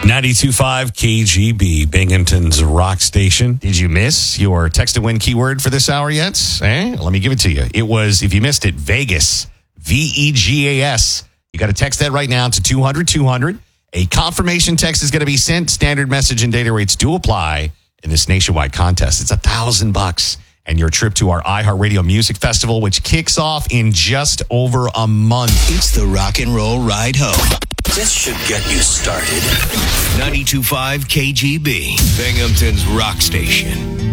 92.5 KGB, Binghamton's rock station. Did you miss your text to win keyword for this hour yet? Let me give it to you. It was, if you missed it, Vegas. VEGAS. You got to text that right now to 200-200. A confirmation text is going to be sent. Standard message and data rates do apply in this nationwide contest. It's $1,000 and your trip to our iHeartRadio Music Festival, which kicks off in just over a month. It's the rock and roll ride home. This should get you started. 92.5 KGB, Binghamton's rock station.